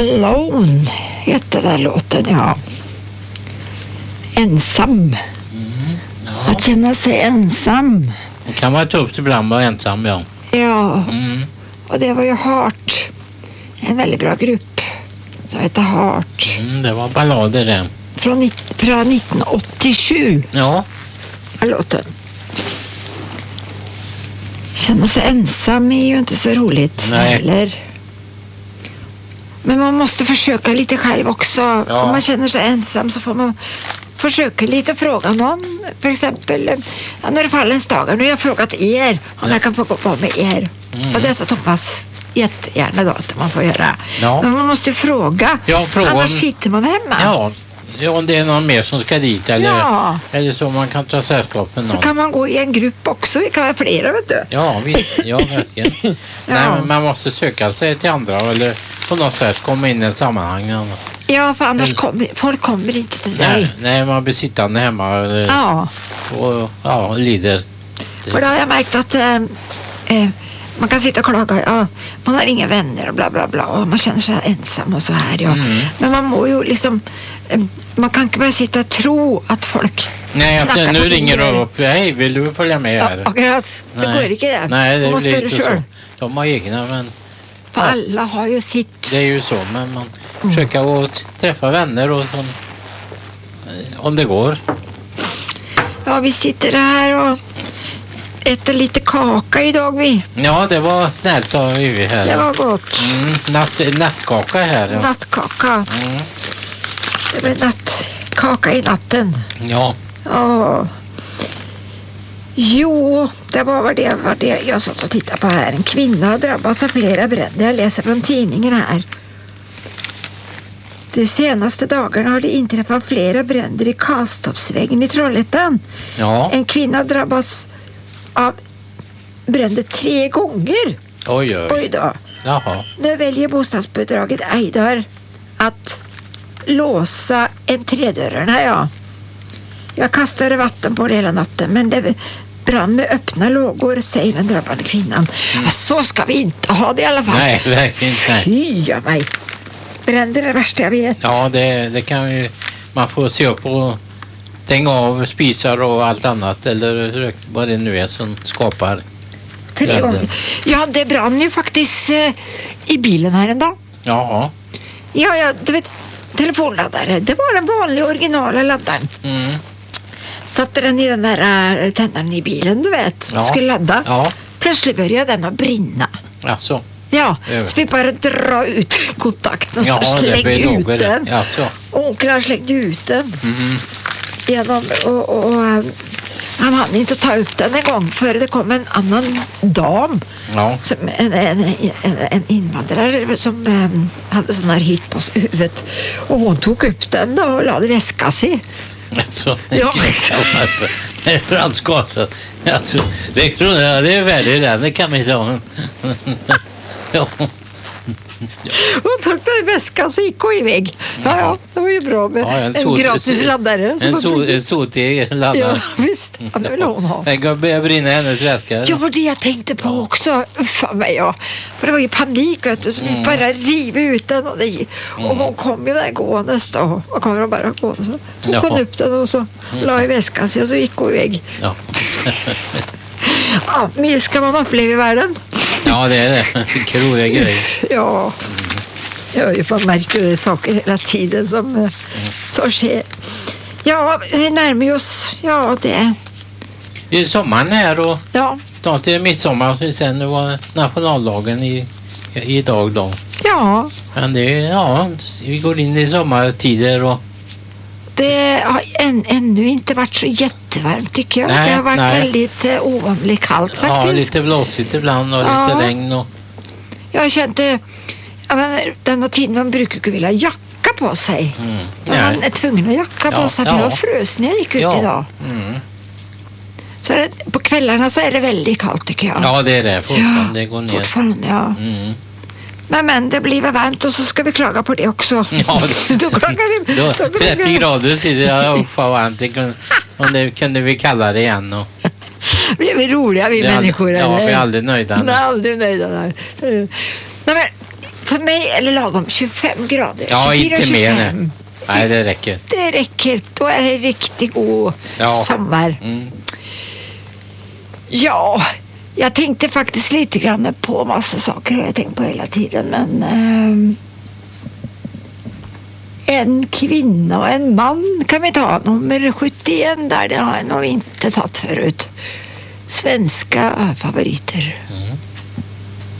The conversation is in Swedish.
Alone heter den låten, ja. Ensam. Ja. Att känna sig ensam. Det kan vara tufft ibland vara ensam, ja. Ja, och det var ju Heart. En väldigt bra grupp som heter Heart. Det var ballader det. Från 1987. Ja. Låten. Känna sig ensam är ju inte så roligt. Nej. Heller. Men man måste försöka lite själv också. Ja. Om man känner sig ensam så får man försöka lite fråga någon. För exempel, när det fallens dagar. Nu har jag frågat er om jag kan få gå på med er. Och det sa Thomas jättegärna då att man får göra. Ja. Men man måste ju fråga. Ja, fråga. Annars sitter man hemma. Ja, om det är någon mer som ska dit eller, Ja. eller så man kan ta sällskap med någon. Så kan man gå i en grupp också. Vi kan vara flera, vet du. Ja, visst. Ja, verkligen. Ja. Nej, men man måste söka sig till andra eller på något sätt komma in i ett sammanhang. Ja, för annars folk kommer inte till dig. Nej, man blir sittande hemma Ja. och lider. Och då har jag märkt att man kan sitta och klaga, ja, man har inga vänner och bla bla bla och man känner sig ensam och så här, ja. Men man må ju liksom, man kan inte bara sitta och tro att folk Nej, nu ringer de upp. Hej, vill du följa med här? Ja, akkurat. Det går inte det. Nej, det man måste blir göra inte själv. så. De har egna, men För alla har ju sitt. det är ju så, men man försöker att träffa vänner och sånt, om det går. Ja, vi sitter här och äter lite kaka idag vi. Ja, det var snällt av vi här. Det var gott. Nattkaka här. Ja. Nattkaka. Det blir nattkaka i natten. Ja. Ja. Jo, det var det jag satt och tittade på här. En kvinna har drabbats av flera bränder. Jag läser från tidningen här. De senaste dagarna har det inträffat flera bränder i Karlstorpsvägen i Trollhättan. Ja. En kvinna drabbas av bränder 3 gånger. Oj då. Jaha. Nu väljer bostadsbidraget Eidar att låsa entrédörrarna, ja. Jag kastade vatten på det hela natten, men det brann med öppna lågor, säger den drabbade kvinnan. Så ska vi inte ha det i alla fall. Nej, verkligen inte. Fy av mig. Bränder är det värsta jag vet. Ja, det kan ju, man får se upp och stänga av spisar och allt annat, eller vad det nu är som skapar 3 gånger. Ja, det brann ju faktiskt i bilen här en dag. Jaha. Ja, du vet, telefonladdare. Det var den vanliga originala laddaren. Satte den i den där tändaren i bilen, du vet. Ja. Skulle ladda. Ja. Plötsligt började den att brinna. Alltså. Ja, så vi bara dra ut kontakten och så slängde ut den. Alltså. Onklar slängde ut den. Genom, och han hann inte ta upp den en gång för det kom en annan dam. Ja. Som en invandrare som hade sån här hit på huvudet. Och hon tog upp den då och lade väskas i. Alltså, Ja. brandskasat. Alltså, det är väldigt det kan man inte ha. Ja. Hon tog den i väskan så gick hon iväg. Ja, det var ju bra med en gratis laddare. En sotig laddare. Ja, visst. Ja, det vill hon ha. Det börjar brinna hennes väska. Ja, var det jag tänkte på också. Fan mig, ja. För det var ju panik, vet du, så vi bara riv ut den. Och hon kom ju där gåendes då. Och kom de bara gåendes. Så tog hon upp den och så la i väskan och så gick hon iväg. Ja. Ja, mer ska man uppleva i världen. Ja, det är det. Kroliga grejer. Ja. Jag märker det saker hela tiden som så sker. Ja, vi närmar oss. Ja, det är sommaren här och ja. Snart är det midsommar. Sen var nationaldagen idag då. Ja. Men vi går in i sommartider och det har ännu inte varit så jättevarmt tycker jag. Nej, det har varit väldigt ovanligt kallt faktiskt. Ja, lite blåsigt ibland och lite regn. Och jag kände denna tiden man brukar vilja jacka på sig. Man är tvungen att jacka på sig. Jag frös när jag gick ut idag. Så på kvällarna så är det väldigt kallt tycker jag. Ja, det är det. Fortfarande det går ner. Fortfarande, ja. Men det blir väl varmt och så ska vi klaga på det också. Ja, då klagar vi. 30 grader sitter jag och får varmt. Om det kunde vi kalla det igen. Och vi är roliga, vi människor. Ja, vi är aldrig nöjda. Nej, aldrig nöjda. Nej, men för mig, eller lagom, 25 grader. Ja, 24, inte mer 25. nu. Nej, det räcker. Det räcker. Då är det riktigt god sommar. Mm. Ja, jag tänkte faktiskt lite grann på massa saker har jag tänkt på hela tiden, men en kvinna och en man kan vi ta, nummer 71 där, det har jag nog inte tagit förut. Svenska favoriter. Mm.